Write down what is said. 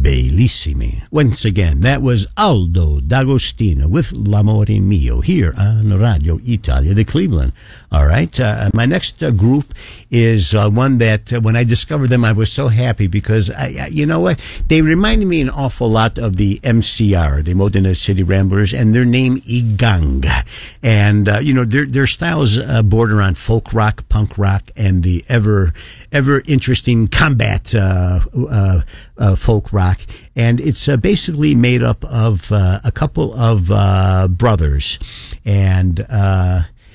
Bellissimi. Once again, that was Aldo D'Agostino with L'Amore Mio here on Radio Italia de Cleveland. All right. My next group is one that when I discovered them, I was so happy because, you know what? They reminded me an awful lot of the MCR, the Modena City Ramblers, and their name, Igang. And, you know, their styles border on folk rock, punk rock, and the ever interesting combat folk rock. And it's basically made up of a couple of brothers. And